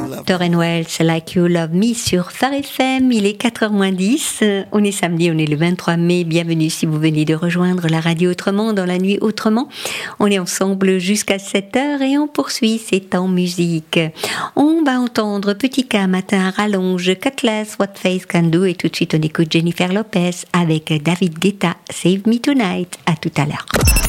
Tauren Wells, Like You Love Me sur Phare FM. Il est 4h moins 10. On est samedi, on est le 23 mai. Bienvenue si vous venez de rejoindre la radio Autrement dans la nuit Autrement. On est ensemble jusqu'à 7h et on poursuit, c'est en musique. On va entendre Petit K, Matin à rallonge, Cutlass, What Face Can Do, et tout de suite on écoute Jennifer Lopez avec David Guetta, Save Me Tonight. À tout à l'heure.